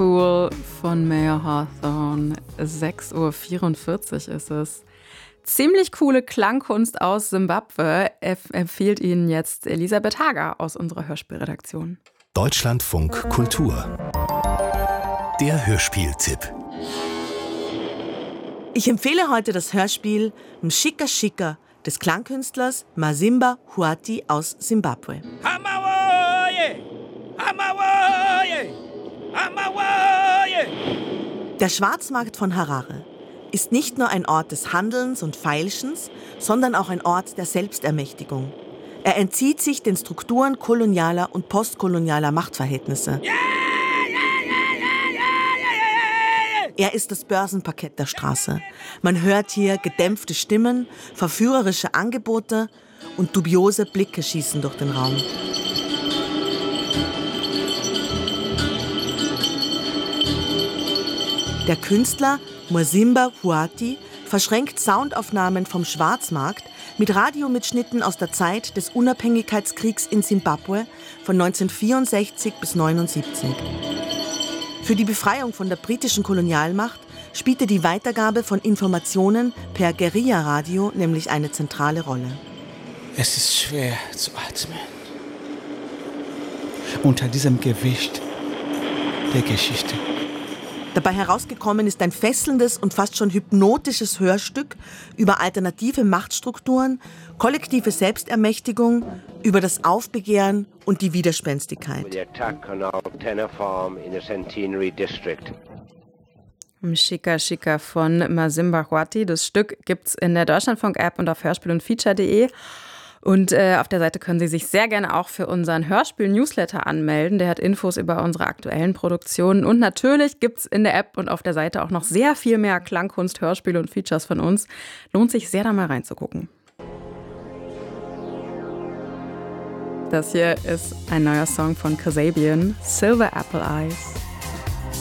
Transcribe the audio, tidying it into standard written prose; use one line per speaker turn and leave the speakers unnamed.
Fool von Mayor Hawthorne. 6:44 Uhr ist es. Ziemlich coole Klangkunst aus Simbabwe empfiehlt Ihnen jetzt Elisabeth Hager aus unserer Hörspielredaktion.
Deutschlandfunk Kultur. Der Hörspieltipp.
Ich empfehle heute das Hörspiel Mshika Shika des Klangkünstlers Masimba Huati aus Simbabwe. Der Schwarzmarkt von Harare ist nicht nur ein Ort des Handelns und Feilschens, sondern auch ein Ort der Selbstermächtigung. Er entzieht sich den Strukturen kolonialer und postkolonialer Machtverhältnisse. Er ist das Börsenparkett der Straße. Man hört hier gedämpfte Stimmen, verführerische Angebote und dubiose Blicke schießen durch den Raum. Der Künstler Masimba Huati verschränkt Soundaufnahmen vom Schwarzmarkt mit Radiomitschnitten aus der Zeit des Unabhängigkeitskriegs in Simbabwe von 1964 bis 1979. Für die Befreiung von der britischen Kolonialmacht spielte die Weitergabe von Informationen per Guerilla-Radio nämlich eine zentrale Rolle.
Es ist schwer zu atmen. Unter diesem Gewicht der Geschichte.
Dabei herausgekommen ist ein fesselndes und fast schon hypnotisches Hörstück über alternative Machtstrukturen, kollektive Selbstermächtigung, über das Aufbegehren und die Widerspenstigkeit.
Mshika Shika von Masimba Huati. Das Stück gibt's in der Deutschlandfunk-App und auf hörspiel- und feature.de. Und auf der Seite können Sie sich sehr gerne auch für unseren Hörspiel-Newsletter anmelden. Der hat Infos über unsere aktuellen Produktionen. Und natürlich gibt's in der App und auf der Seite auch noch sehr viel mehr Klangkunst, Hörspiele und Features von uns. Lohnt sich sehr, da mal reinzugucken. Das hier ist ein neuer Song von Kasabian, Silver Apple Eyes.